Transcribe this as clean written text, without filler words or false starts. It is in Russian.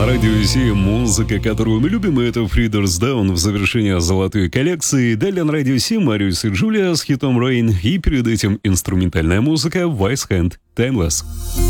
Радио 7, музыка, которую мы любим, и это Frieders Down в завершении золотой коллекции. Далее на Радио 7 Мариус и Джулия с хитом Rain, и перед этим инструментальная музыка Wise Hand Timeless.